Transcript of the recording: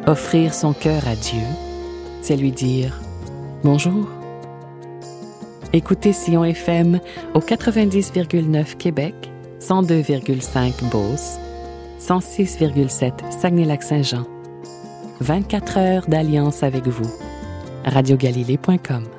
Offrir son cœur à Dieu, c'est lui dire bonjour. Écoutez Sion FM au 90,9 Québec, 102,5 Beauce, 106,7 Saguenay-Lac-Saint-Jean. 24 heures d'alliance avec vous. radiogalilée.com